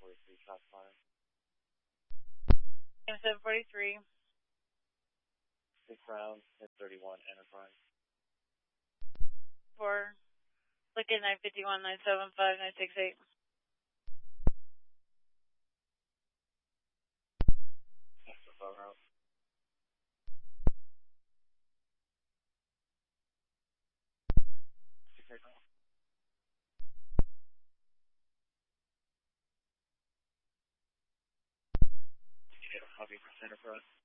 743 shots fired. M743. 6 rounds, 1031 Enterprise. 4. Looking 951, 975, 968. That's the 5 rounds. Copy for Enterprise.